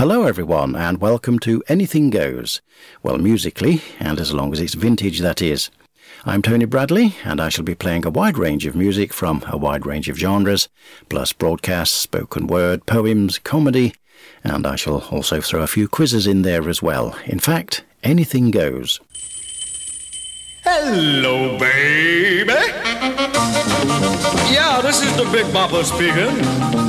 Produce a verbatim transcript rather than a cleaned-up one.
Hello everyone and welcome to Anything Goes. Well, musically, and as long as it's vintage, that is. I'm Tony Bradley and I shall be playing a wide range of music from a wide range of genres, plus broadcasts, spoken word, poems, comedy, and I shall also throw a few quizzes in there as well. In fact, anything goes. Hello, baby. Yeah, this is the Big Bopper speaking.